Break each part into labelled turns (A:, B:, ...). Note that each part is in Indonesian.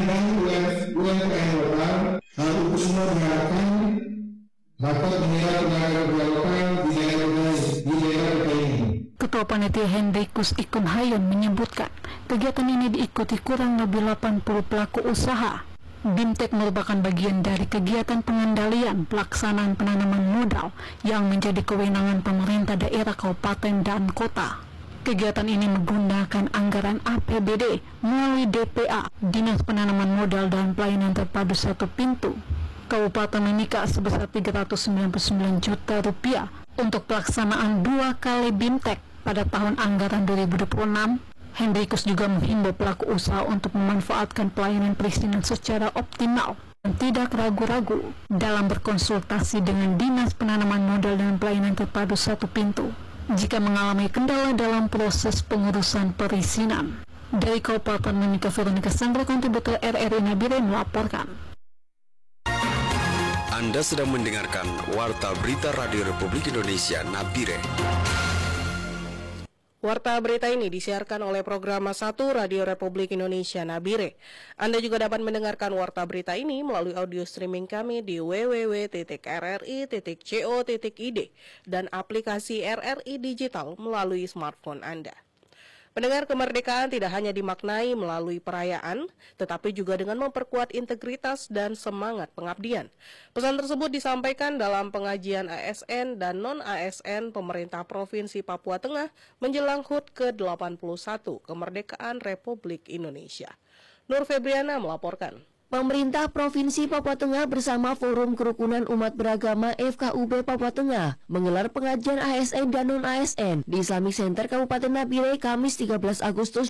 A: dan UMKM lokal, hal itu semua diharapkan dapat menilai tenaga kerja lokal di daerah ini.
B: Ketua Panitia Hendrikus Ikun Hayun menyebutkan kegiatan ini diikuti kurang lebih 80 pelaku usaha. BIMTEK merupakan bagian dari kegiatan pengendalian pelaksanaan penanaman modal yang menjadi kewenangan pemerintah daerah, kabupaten, dan kota. Kegiatan ini menggunakan anggaran APBD melalui DPA, Dinas Penanaman Modal dan Pelayanan Terpadu Satu Pintu, Kabupaten Mimika sebesar Rp399 juta untuk pelaksanaan 2 kali BIMTEK pada tahun anggaran 2026. Hendrikus juga menghimbau pelaku usaha untuk memanfaatkan pelayanan perizinan secara optimal dan tidak ragu-ragu dalam berkonsultasi dengan Dinas Penanaman Modal dan Pelayanan Terpadu Satu Pintu jika mengalami kendala dalam proses pengurusan perizinan. Dari Kabupaten Mimika, Veronica Sandra, kontributor RRI Nabire melaporkan.
C: Anda sedang mendengarkan Warta Berita Radio Republik Indonesia Nabire.
D: Warta berita ini disiarkan oleh Programa 1 Radio Republik Indonesia Nabire. Anda juga dapat mendengarkan warta berita ini melalui audio streaming kami di www.rri.co.id dan aplikasi RRI Digital melalui smartphone Anda. Pendengar, kemerdekaan tidak hanya dimaknai melalui perayaan, tetapi juga dengan memperkuat integritas dan semangat pengabdian. Pesan tersebut disampaikan dalam pengajian ASN dan non-ASN Pemerintah Provinsi Papua Tengah menjelang HUT ke-81 Kemerdekaan Republik Indonesia. Nur Febriana melaporkan.
E: Pemerintah Provinsi Papua Tengah bersama Forum Kerukunan Umat Beragama FKUB Papua Tengah menggelar pengajian ASN dan non-ASN di Islamic Center Kabupaten Nabire Kamis 13 Agustus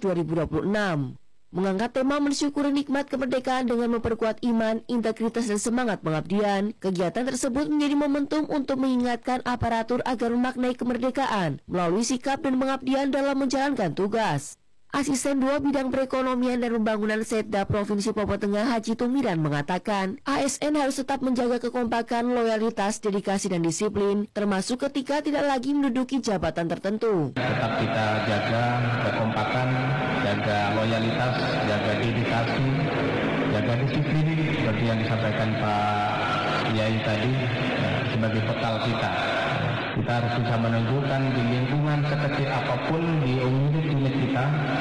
E: 2026. Mengangkat tema mensyukuri nikmat kemerdekaan dengan memperkuat iman, integritas, dan semangat pengabdian, kegiatan tersebut menjadi momentum untuk mengingatkan aparatur agar memaknai kemerdekaan melalui sikap dan pengabdian dalam menjalankan tugas. Asisten 2 Bidang Perekonomian dan Pembangunan Setda Provinsi Papua Tengah Haji Tumiran mengatakan, ASN harus tetap menjaga kekompakan, loyalitas, dedikasi, dan disiplin, termasuk ketika tidak lagi menduduki jabatan tertentu.
F: Tetap kita jaga kekompakan, jaga loyalitas, jaga dedikasi, jaga disiplin, seperti yang disampaikan Pak Kiai tadi, sebagai bekal kita. Kita harus bisa menunjukkan di lingkungan sekecil apapun di unit kita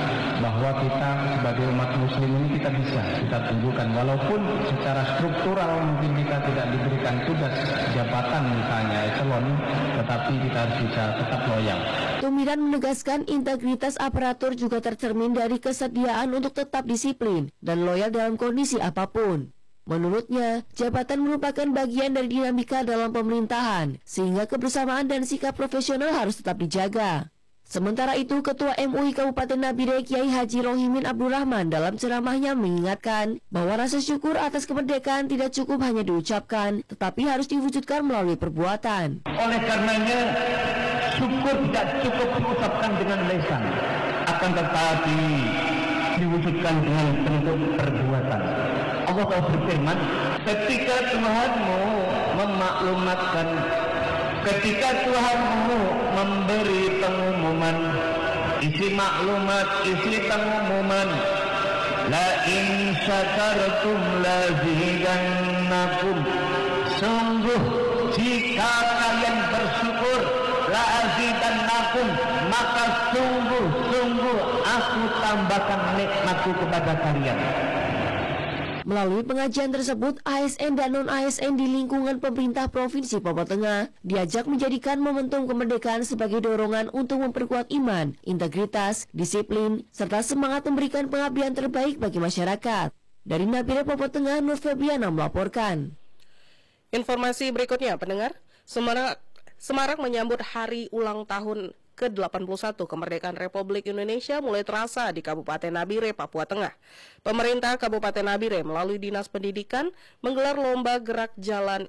F: bahwa kita sebagai umat muslim ini kita tunjukkan walaupun secara struktural mungkin kita tidak diberikan tugas jabatan misalnya eselon, tetapi kita harus bisa tetap loyal.
E: Tumiran menegaskan integritas aparatur juga tercermin dari kesediaan untuk tetap disiplin dan loyal dalam kondisi apapun. Menurutnya, jabatan merupakan bagian dari dinamika dalam pemerintahan, sehingga kebersamaan dan sikap profesional harus tetap dijaga. Sementara itu, Ketua MUI Kabupaten Nabire Kiai Haji Rohimin Abdurrahman dalam ceramahnya mengingatkan bahwa rasa syukur atas kemerdekaan tidak cukup hanya diucapkan, tetapi harus diwujudkan melalui perbuatan.
F: Oleh karenanya, syukur tidak cukup diucapkan dengan lisan, akan tetapi diwujudkan dengan bentuk perbuatan. Allah telah berfirman, ketika Tuhanmu memaklumatkan, ketika Tuhanmu memberi pengumuman, isi maklumat, isi pengumuman, la in syakartum lazidannakum, sungguh jika kalian bersyukur, la azidannakum, maka sungguh aku tambahkan nikmatku kepada kalian.
E: Melalui pengajian tersebut, ASN dan non-ASN di lingkungan pemerintah Provinsi Papua Tengah diajak menjadikan momentum kemerdekaan sebagai dorongan untuk memperkuat iman, integritas, disiplin, serta semangat memberikan pengabdian terbaik bagi masyarakat. Dari Nabire Papua Tengah, Nur Febriana melaporkan.
D: Informasi berikutnya, pendengar, Semarang menyambut hari ulang tahun ke-81 Kemerdekaan Republik Indonesia mulai terasa di Kabupaten Nabire, Papua Tengah. Pemerintah Kabupaten Nabire melalui Dinas Pendidikan menggelar lomba gerak jalan